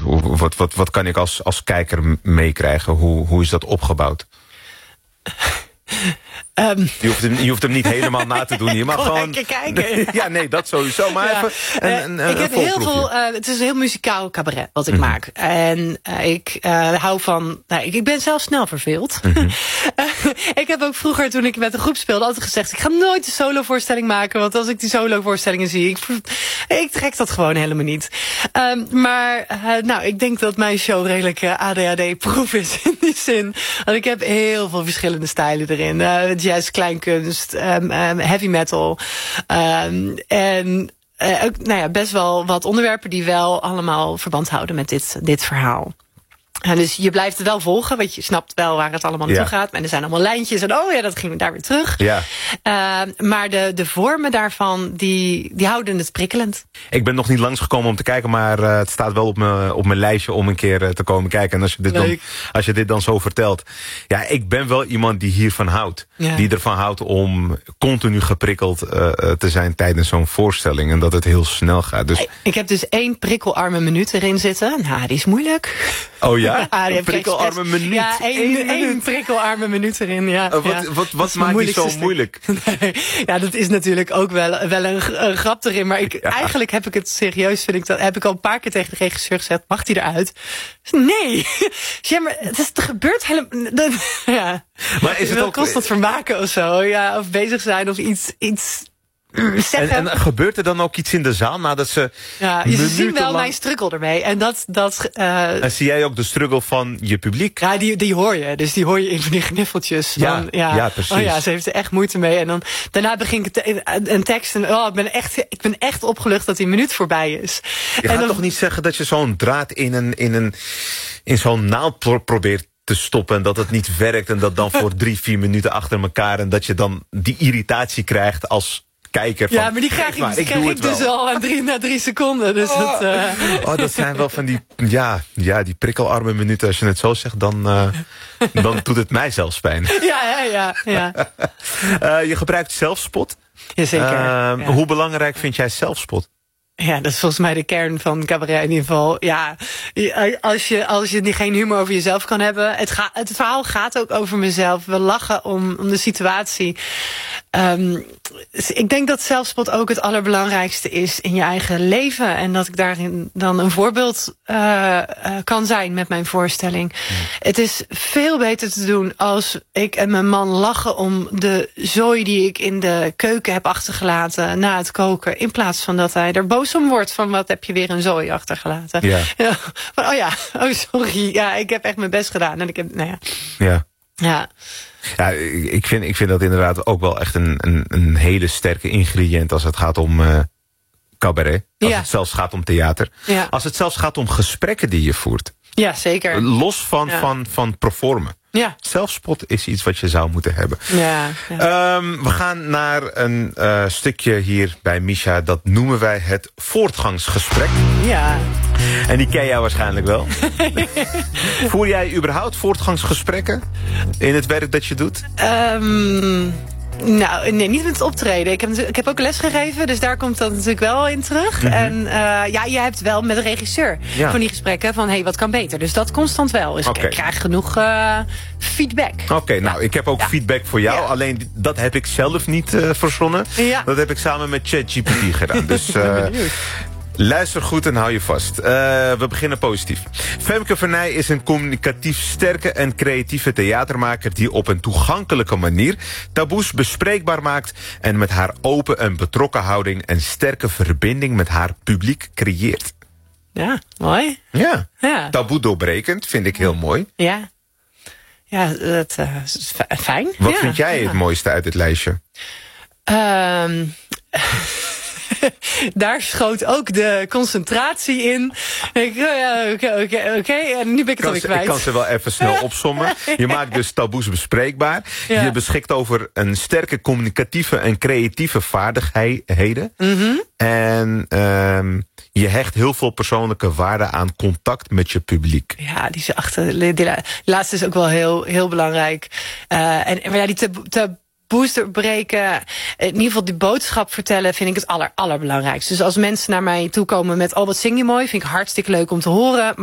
Wat kan ik als kijker meekrijgen? Hoe is dat opgebouwd? Je hoeft hem niet helemaal na te doen. Je mag gewoon kijken. Ja, nee, dat sowieso. Maar even ik heb heel veel. Het is een heel muzikaal cabaret wat ik maak. En ik hou van. Ik ben zelf snel verveeld. Ik heb ook vroeger, toen ik met een groep speelde, altijd gezegd: ik ga nooit een solovoorstelling maken. Want als ik die solovoorstellingen zie, ik trek dat gewoon helemaal niet. Maar ik denk dat mijn show redelijk ADHD-proof is in die zin. Want ik heb heel veel verschillende stijlen erin. Jazz, kleinkunst, heavy metal. En best wel wat onderwerpen die wel allemaal verband houden met dit verhaal. En dus je blijft het wel volgen, want je snapt wel waar het allemaal naartoe gaat. En er zijn allemaal lijntjes en dat ging daar weer terug. Ja. Maar de vormen daarvan, die houden het prikkelend. Ik ben nog niet langsgekomen om te kijken, maar het staat wel op mijn lijstje om een keer te komen kijken. En als je dit dan zo vertelt. Ja, ik ben wel iemand die hiervan houdt. Ja. Die ervan houdt om continu geprikkeld te zijn tijdens zo'n voorstelling. En dat het heel snel gaat. Dus ik heb dus 1 prikkelarme minuut erin zitten. Nou, die is moeilijk. Oh ja? Een prikkelarme minuut? Ja, één prikkelarme minuut erin. Ja. Wat maakt die zo moeilijk? Nee, ja, dat is natuurlijk ook wel een grap erin. Maar eigenlijk heb ik het serieus, heb ik al een paar keer tegen de regisseur gezegd: mag die eruit? Nee. Ja, maar het gebeurt helemaal. Ja. Maar is het ook constant vermaken of zo? Ja, of bezig zijn of iets. En gebeurt er dan ook iets in de zaal nadat ze ze zien wel mijn struggle ermee. En en zie jij ook de struggle van je publiek? Ja, die hoor je. Dus die hoor je in van die gniffeltjes. Ja, precies. Oh ja, ze heeft er echt moeite mee. En daarna begin ik een tekst. En ik ben echt opgelucht dat die minuut voorbij is. Je gaat toch niet zeggen dat je zo'n draad in zo'n naald probeert te stoppen en dat het niet werkt en dat dan voor 3-4 minuten achter elkaar en dat je dan die irritatie krijgt als kijker van, ja, maar die krijg ik dus al na 3 seconden. Dus dat zijn wel van die prikkelarme minuten. Als je het zo zegt, dan doet het mij zelfs pijn. Ja. Je gebruikt zelfspot. Jazeker. Hoe belangrijk vind jij zelfspot? Ja, dat is volgens mij de kern van cabaret in ieder geval. Ja, als je geen humor over jezelf kan hebben. Het verhaal gaat ook over mezelf. We lachen om de situatie. Ik denk dat zelfspot ook het allerbelangrijkste is in je eigen leven. En dat ik daarin dan een voorbeeld kan zijn met mijn voorstelling. Het is veel beter te doen als ik en mijn man lachen om de zooi die ik in de keuken heb achtergelaten na het koken. In plaats van dat hij er boos om wordt van wat heb je weer een zooi achtergelaten. Ja. Sorry. Ja, ik heb echt mijn best gedaan. En ik heb, Ja, ik vind dat inderdaad ook wel echt een hele sterke ingrediënt als het gaat om cabaret. Als het zelfs gaat om theater. Ja. Als het zelfs gaat om gesprekken die je voert. Ja, zeker. Los van performen. Ja. Zelfspot is iets wat je zou moeten hebben. Ja. We gaan naar een stukje hier bij Misha. Dat noemen wij het voortgangsgesprek. Ja. En die ken jij waarschijnlijk wel. Voer jij überhaupt voortgangsgesprekken in het werk dat je doet? Nou, nee, niet met het optreden. Ik heb ook les gegeven, dus daar komt dat natuurlijk wel in terug. En je hebt wel met de regisseur van die gesprekken van wat kan beter. Dus dat constant wel. Dus ik krijg genoeg feedback. Oké, nou, ik heb ook feedback voor jou. Ja. Alleen, dat heb ik zelf niet verzonnen. Ja. Dat heb ik samen met ChatGPT gedaan. Dus luister goed en hou je vast. We beginnen positief. Femke Vernij is een communicatief sterke en creatieve theatermaker die op een toegankelijke manier taboes bespreekbaar maakt en met haar open en betrokken houding een sterke verbinding met haar publiek creëert. Ja, mooi. Ja. Taboe doorbrekend, vind ik heel mooi. Ja. Ja, dat is fijn. Wat vind jij het mooiste uit het lijstje? Daar schoot ook de concentratie in. Oké, en nu ben ik het alweer kwijt. Ik kan ze wel even snel opsommen. Je maakt dus taboes bespreekbaar. Ja. Je beschikt over een sterke communicatieve en creatieve vaardigheden. En je hecht heel veel persoonlijke waarde aan contact met je publiek. Ja, die laatste is ook wel heel belangrijk. Maar die booster breken, in ieder geval die boodschap vertellen, vind ik het allerbelangrijkste. Dus als mensen naar mij toe komen met wat zing je mooi, vind ik hartstikke leuk om te horen.